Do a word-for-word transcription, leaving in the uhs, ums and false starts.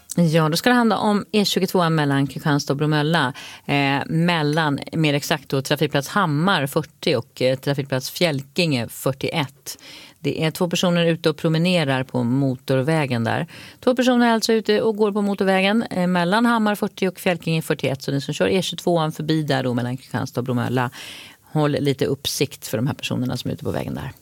Ja, då ska det handla om E tjugotvå mellan Kristianstad och Bromölla. Eh, mellan, mer exakt då, trafikplats Hammar fyrtio och eh, trafikplats Fjälkinge fyrtioett. Det är två personer ute och promenerar på motorvägen där. Två personer är alltså ute och går på motorvägen eh, mellan Hammar fyrtio och Fjälkinge fyrtioett. Så ni som kör E tjugotvå förbi där då mellan Kristianstad och Bromölla, håll lite uppsikt för de här personerna som är ute på vägen där.